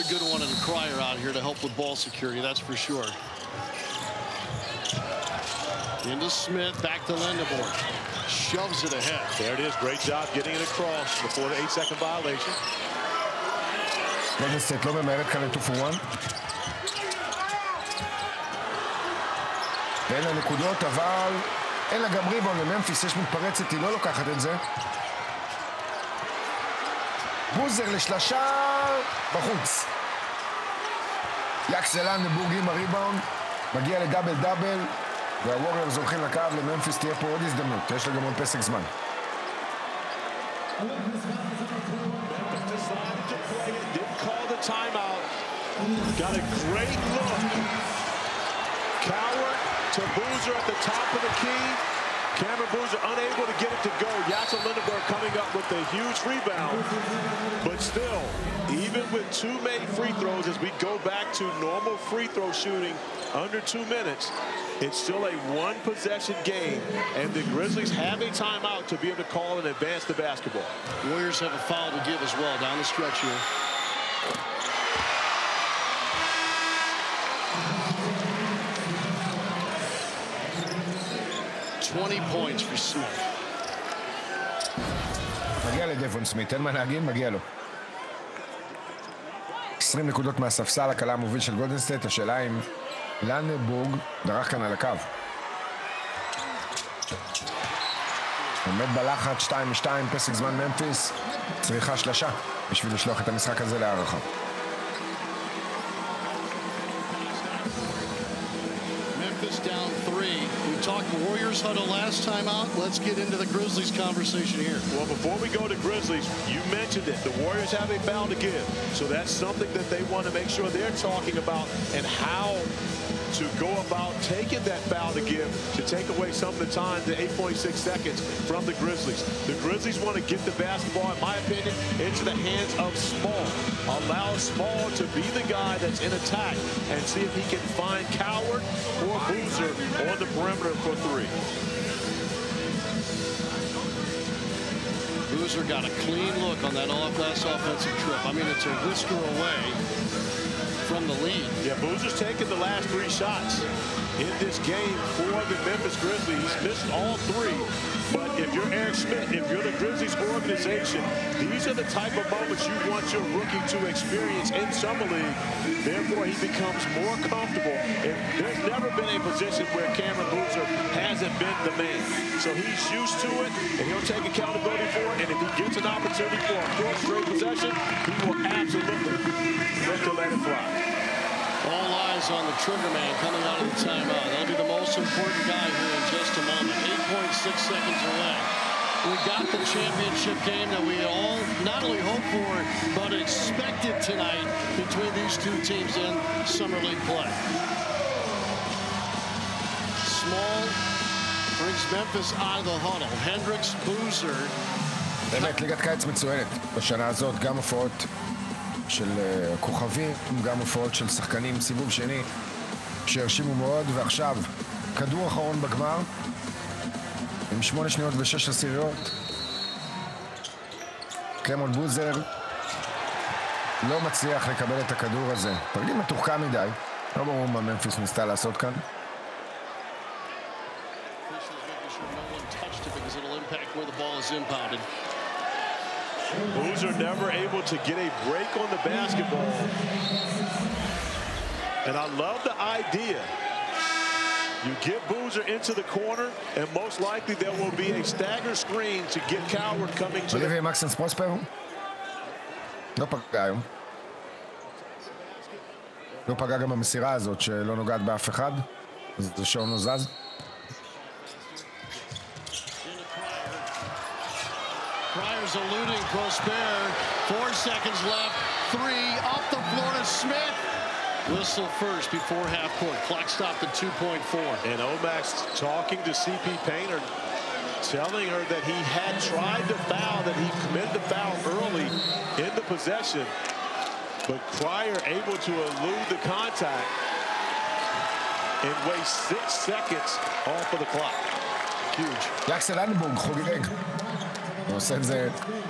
good one in Cryer out here to help with ball security, that's for sure. Into Smith, back to Lindebord. Shoves it ahead. There it is. Great job getting it across before the 8-second violation. גולדן סטייט לא ממהרת כאן ל-2-for-1. ואין לה נקודות, אבל אין לה גם ריבאונד. לממפיס יש מתפרצת, היא לא לוקחת את זה. בוזר לשלושה בחוץ. יאקס לנדבורג עם הריבאונד. מגיע לדאבל דאבל. והווריורס הולכים לקו, לממפיס תהיה פה עוד הזדמנות. יש לה גם עוד פסק זמן. Timeout. Got a great look. Coward to Boozer at the top of the key. Cameron Boozer unable to get it to go. Yatza Lindebord coming up with a huge rebound. But still, even with 2 made free throws, as we go back to normal free throw shooting under 2 minutes, it's still a 1-possession game, and the Grizzlies have a timeout to be able to call and advance the basketball. Warriors have a foul to give as well down the stretch here. Points for Smith. מגיע לדבון סמית, אין מה להגיד, מגיע לו. 20 נקודות מהספסל, הקלה המוביל של גולדן סטייט. השאלה אם לנדבורג דרך כאן על הקו. עומד בלחץ 2-2, פסק זמן ממפיס. צריכה שלשה בשביל לשלוח את המשחק הזה להערכה. Memphis down 3. We talked Warriors huddle last time out. Let's get into the Grizzlies conversation here. Well, before we go to Grizzlies, you mentioned it. The Warriors have a foul to give. So that's something that they want to make sure they're talking about and how to go about taking that foul to give to take away some of the time, the 8.6 seconds from the Grizzlies. The Grizzlies want to get the basketball, in my opinion, into the hands of Small. Allow Small to be the guy that's in attack and see if he can find Coward or Boozer on the perimeter for 3. Boozer got a clean look on that last offensive trip. I mean, it's a whisker away from the lead. Yeah, Boozer's taken the last 3 shots in this game for the Memphis Grizzlies. He's missed all 3. But if you're Eric Schmidt, if you're the Grizzlies organization, these are the type of moments you want your rookie to experience in Summer League. Therefore, he becomes more comfortable. And there's never been a position where Cameron Boozer hasn't been the man. So he's used to it, and he'll take accountability for it. And if he gets an opportunity for a 4th straight possession, he will absolutely look to let it fly. All eyes on the trigger man coming out of the timeout. That'll be the most important guy here in just a moment. 8.6 seconds away. We got the championship game that we all not only hope for, but expected tonight between these 2 teams in Summer League play. Small brings Memphis out of the huddle. Hendricks, Boozer. באמת ליגת קיץ מצוינת. בשנה הזאת גם הופעות של כוכבים, גם הופעות של שחקנים סיבוב שני שהרשימו מאוד. ועכשיו כדור אחרון בגמר עם 8 שניות ו6 עשיריות. קמרון בוזר לא מצליח לקבל את הכדור הזה. תרגיל מתוחכם מדי, לא ברור מה ממפיס ניסתה לעשות כאן. Boozer never able to get a break on the basketball. And I love the idea. You get Boozer into the corner, and most likely there will be a stagger screen to get Coward coming to אוליביה מקסנס פרוספר לא פגע היום. לא פגע גם במסירה הזאת שלא נוגעת באף אחד. אז זה שעון לא זז. Cryer's eluding Prosper. 4 seconds left. 3 off the floor to Smith. Whistle first before half court. Clock stopped at 2.4. And Omax talking to CP Painter, telling her that he had tried to foul, that he committed the foul early in the possession. But Cryer able to elude the contact and waste 6 seconds off of the clock. Huge. יאקס לנדבורג חוגג. הוא עושה את זה